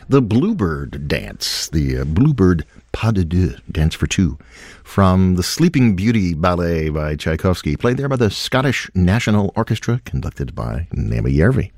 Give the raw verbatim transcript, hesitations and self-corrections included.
the Bluebird Dance, the uh, Bluebird Pas de Deux, Dance for Two, from the Sleeping Beauty Ballet by Tchaikovsky, played there by the Scottish National Orchestra, conducted by Naima Järvi.